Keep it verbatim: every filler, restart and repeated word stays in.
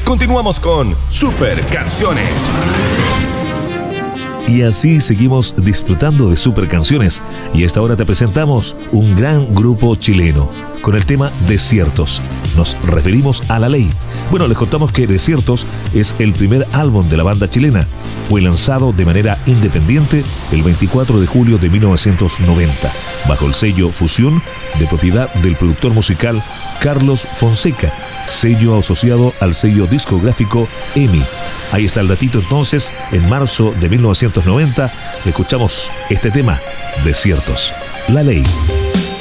Continuamos con Super Canciones. Y así seguimos disfrutando de Super Canciones. Y a esta hora te presentamos un gran grupo chileno con el tema Desiertos. Nos referimos a La Ley. Bueno, les contamos que Desiertos es el primer álbum de la banda chilena. Fue lanzado de manera independiente el veinticuatro de julio de mil novecientos noventa, bajo el sello Fusión, de propiedad del productor musical Carlos Fonseca, sello asociado al sello discográfico E M I. Ahí está el datito entonces. En marzo de mil novecientos noventa escuchamos este tema, Desiertos, La Ley.